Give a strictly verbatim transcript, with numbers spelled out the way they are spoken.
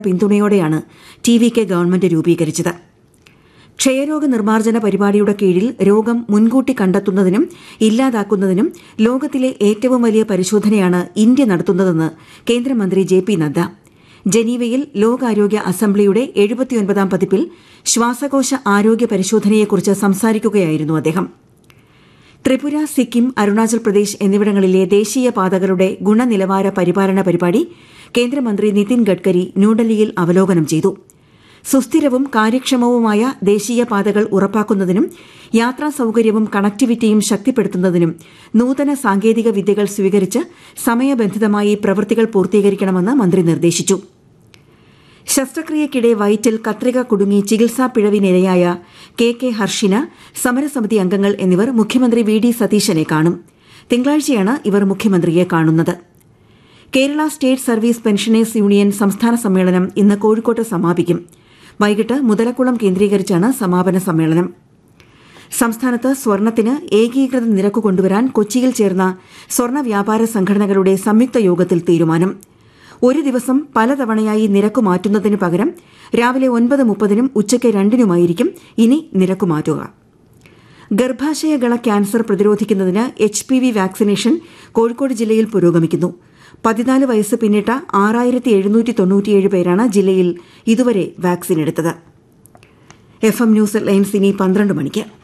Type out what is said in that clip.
പിന്തുണയോടെയാണ് T V K government രൂപീകരിച്ചത്. ക്ഷയരോഗ നിർമ്മാർജ്ജന പരിപാടിയുടെ കീഴിൽ രോഗം മുൻകൂട്ടി കണ്ടെത്തുന്നതിനും ഇല്ലാതാക്കുന്നതിനും ലോകത്തിലെ ഏറ്റവും വലിയ പരിശോധനയാണ് ഇന്ത്യ നടത്തുന്നതെന്ന് കേന്ദ്രമന്ത്രി ജെ പി നദ്ദ. ജനീവയിൽ ലോകാരോഗ്യ അസംബ്ലിയുടെ എഴുപത്തിയൊൻപതാം പതിപ്പിൽ ശ്വാസകോശ ആരോഗ്യ പരിശോധനയെക്കുറിച്ച് സംസാരിക്കുകയായിരുന്നു അദ്ദേഹം. ത്രിപുര, സിക്കിം, അരുണാചൽ പ്രദേശ് എന്നിവിടങ്ങളിലെ ദേശീയ പാതകളുടെ ഗുണനിലവാര പരിപാലന പരിപാടി കേന്ദ്രമന്ത്രി നിതിൻ ഗഡ്കരി ന്യൂഡൽഹിയിൽ അവലോകനം ചെയ്തു. സുസ്ഥിരവും കാര്യക്ഷമവുമായ ദേശീയ പാതകൾ ഉറപ്പാക്കുന്നതിനും യാത്രാ സൌകര്യവും കണക്ടിവിറ്റിയും ശക്തിപ്പെടുത്തുന്നതിനും നൂതന സാങ്കേതിക വിദ്യകൾ സ്വീകരിച്ച് സമയബന്ധിതമായി പ്രവൃത്തികൾ പൂർത്തീകരിക്കണമെന്ന് മന്ത്രി നിർദ്ദേശിച്ചു. ശസ്ത്രക്രിയയ്ക്കിടെ വയറ്റിൽ കത്രിക കുടുങ്ങി ചികിത്സാ പിഴവിനിരയായ കെ കെ ഹർഷിന, സമരസമിതി അംഗങ്ങൾ എന്നിവർ മുഖ്യമന്ത്രി വി ഡി സതീശനെ കാണും. തിങ്കളാഴ്ചയാണ് ഇവർ മുഖ്യമന്ത്രിയെ കാണുന്നത്. Kerala state service pensioners union സംസ്ഥാന സമ്മേളനം ഇന്ന് കോഴിക്കോട്ട് സമാപിക്കും. വൈകിട്ട് മുതലക്കുളം കേന്ദ്രീകരിച്ചാണ് സമാപന സമ്മേളനം. സംസ്ഥാനത്ത് സ്വർണത്തിന് ഏകീകൃത നിരക്ക് കൊണ്ടുവരാൻ കൊച്ചിയിൽ ചേർന്ന സ്വർണ്ണ വ്യാപാര സംഘടനകളുടെ സംയുക്ത യോഗത്തിൽ തീരുമാനം. ഒരു ദിവസം പലതവണയായി നിരക്ക് മാറ്റുന്നതിന് പകരം രാവിലെ ഒൻപത് മുപ്പതിനും ഉച്ചയ്ക്ക് രണ്ടിനുമായിരിക്കും ഇനി നിരക്ക് മാറ്റുക. ഗർഭാശയഗള cancer പ്രതിരോധിക്കുന്നതിന് H P V vaccination Kozhikode ജില്ലയിൽ പുരോഗമിക്കുന്നു. പതിനാല് വയസ്സ് പിന്നിട്ട ആറായിരത്തി എഴുന്നൂറ്റി തൊണ്ണൂറ്റിയേഴ് പേരാണ് ജില്ലയിൽ ഇതുവരെ വാക്സിൻ എടുത്തത്. എഫ് എം ന്യൂസ് ലൈൻസ് ഇനി പന്ത്രണ്ട് മണിക്ക്.